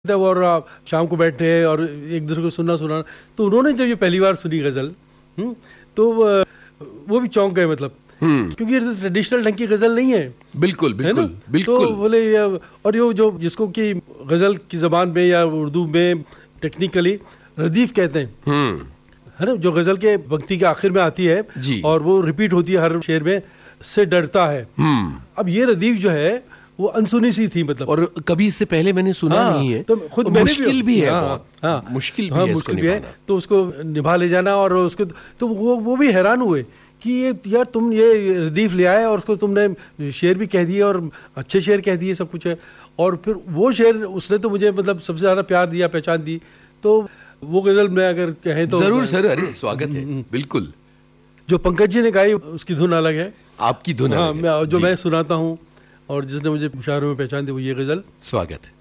और शाम को बैठे और एक दूसरे को सुना तो उन्होंने जब ये पहली बार सुनी गजल, तो वो भी चौंक गए, मतलब क्योंकि ये ट्रेडिशनल ढंग की गजल नहीं है। बिल्कुल बिल्कुल बिल्कुल। तो बोले और ये जो जिसको कि गजल की जबान में या उर्दू में टेक्निकली रदीफ कहते हैं, है ना, जो गजल के पंक्ति के आखिर में आती है जी। और वो रिपीट होती है हर शेर में, से डरता है। अब ये रदीफ जो है वो अनसुनी सी थी, मतलब, और कभी इससे पहले मैंने सुना नहीं है, तो खुद मुश्किल भी है, बहुत मुश्किल भी है, तो उसको निभा ले जाना। और उसको तो वो भी हैरान हुए कि ये यार तुम ये रदीफ ले आए और उसको तुमने शेर भी कह दिए और अच्छे शेर कह दिए, सब कुछ है। और फिर वो शेर उसने तो मुझे मतलब सबसे ज़्यादा प्यार दिया, पहचान दी। तो वो गज़ल में अगर कहें तो जरूर सर, अरे स्वागत है। बिल्कुल, जो पंकज जी ने गाई उसकी धुन अलग है, आपकी धुन अलग है, जो मैं सुनाता हूँ और जिसने मुझे मुशायरों में पहचान दी वो ये गज़ल। स्वागत है।